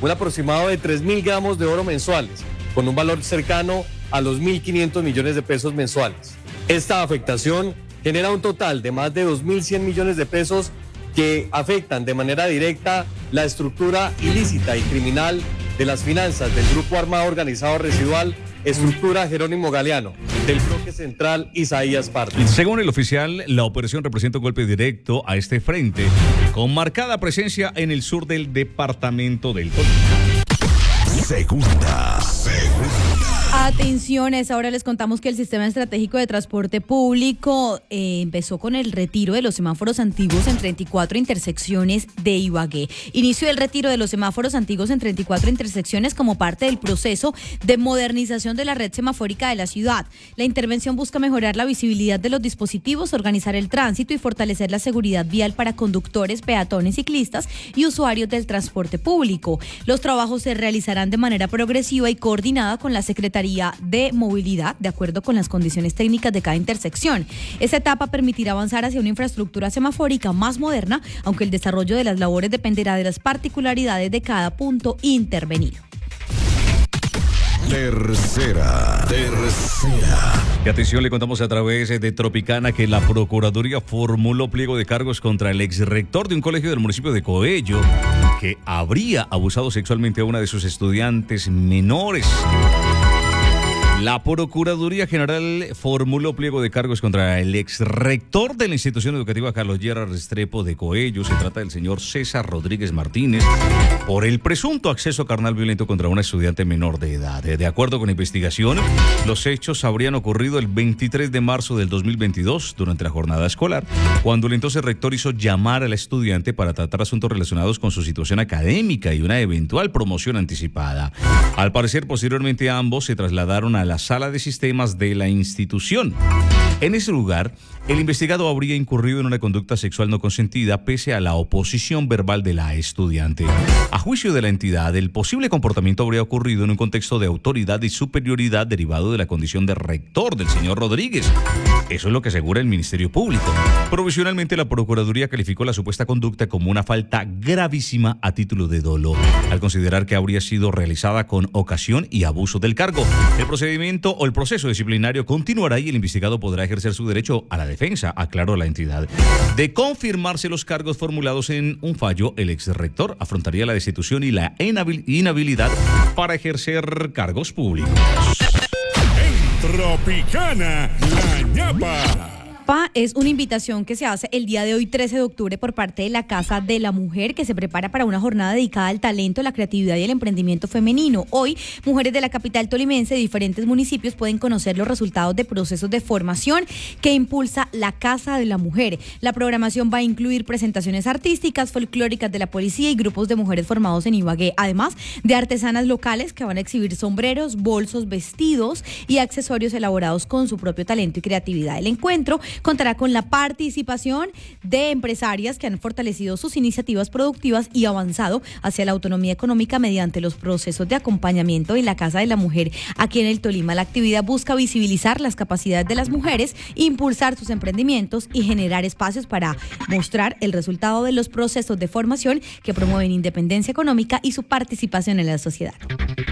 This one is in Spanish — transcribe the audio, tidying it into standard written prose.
un aproximado de 3.000 gramos de oro mensuales, con un valor cercano a los 1.500 millones de pesos mensuales. Esta afectación genera un total de más de 2.100 millones de pesos que afectan de manera directa la estructura ilícita y criminal de las finanzas del Grupo Armado Organizado Residual, estructura Jerónimo Galeano, del bloque central Isaías Pardo. Según el oficial, la operación representa un golpe directo a este frente, con marcada presencia en el sur del departamento del Tolima. Segunda. Atención, a esa hora les contamos que el Sistema Estratégico de Transporte Público empezó con el retiro de los semáforos antiguos en 34 intersecciones de Ibagué. Inicio del retiro de los semáforos antiguos en 34 intersecciones como parte del proceso de modernización de la red semafórica de la ciudad. La intervención busca mejorar la visibilidad de los dispositivos, organizar el tránsito y fortalecer la seguridad vial para conductores, peatones, ciclistas y usuarios del transporte público. Los trabajos se realizarán de manera progresiva y coordinada con la Secretaría de Movilidad, de acuerdo con las condiciones técnicas de cada intersección. Esta etapa permitirá avanzar hacia una infraestructura semafórica más moderna, aunque el desarrollo de las labores dependerá de las particularidades de cada punto intervenido. Tercera. Y atención, le contamos a través de Tropicana que la Procuraduría formuló pliego de cargos contra el exrector de un colegio del municipio de Coello que habría abusado sexualmente a una de sus estudiantes menores. La Procuraduría General formuló pliego de cargos contra el exrector de la institución educativa Carlos Lleras Restrepo de Coello. Se trata del señor César Rodríguez Martínez por el presunto acceso carnal violento contra una estudiante menor de edad. De acuerdo con la investigación, los hechos habrían ocurrido el 23 de marzo del 2022 durante la jornada escolar, cuando el entonces rector hizo llamar a la estudiante para tratar asuntos relacionados con su situación académica y una eventual promoción anticipada. Al parecer, posteriormente ambos se trasladaron a la sala de sistemas de la institución. En ese lugar, el investigado habría incurrido en una conducta sexual no consentida pese a la oposición verbal de la estudiante. A juicio de la entidad, el posible comportamiento habría ocurrido en un contexto de autoridad y superioridad derivado de la condición de rector del señor Rodríguez. Eso es lo que asegura el Ministerio Público. Provisionalmente, la Procuraduría calificó la supuesta conducta como una falta gravísima a título de dolo, al considerar que habría sido realizada con ocasión y abuso del cargo. El procedimiento o el proceso disciplinario continuará y el investigado podrá ejercer su derecho a la defensa, aclaró la entidad. De confirmarse los cargos formulados en un fallo, el exrector afrontaría la destitución y la inhabilidad para ejercer cargos públicos. En Tropicana, la ñapa. Es una invitación que se hace el día de hoy, 13 de octubre, por parte de la Casa de la Mujer, que se prepara para una jornada dedicada al talento, la creatividad y el emprendimiento femenino. Hoy, mujeres de la capital tolimense de diferentes municipios pueden conocer los resultados de procesos de formación que impulsa la Casa de la Mujer. La programación va a incluir presentaciones artísticas, folclóricas de la policía y grupos de mujeres formados en Ibagué, además de artesanas locales que van a exhibir sombreros, bolsos, vestidos y accesorios elaborados con su propio talento y creatividad. El encuentro contará con la participación de empresarias que han fortalecido sus iniciativas productivas y avanzado hacia la autonomía económica mediante los procesos de acompañamiento en la Casa de la Mujer aquí en el Tolima. La actividad busca visibilizar las capacidades de las mujeres, impulsar sus emprendimientos y generar espacios para mostrar el resultado de los procesos de formación que promueven independencia económica y su participación en la sociedad.